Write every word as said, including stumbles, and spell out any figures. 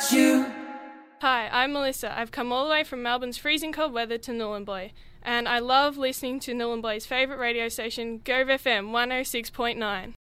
about you. Hi, I'm Melissa. I've come all the way from Melbourne's freezing cold weather to Nhulunbuy, and I love listening to Nhulunbuy's favourite radio station, Gove F M one oh six point nine.